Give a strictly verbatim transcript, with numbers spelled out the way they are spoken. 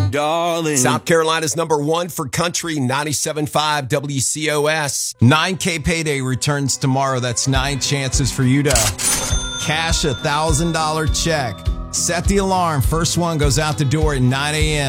darling. South Carolina's number one for country, ninety-seven point five W C O S. nine K payday returns tomorrow. That's nine chances for you to cash a one thousand dollars check. Set the alarm. First one goes out the door at nine a.m.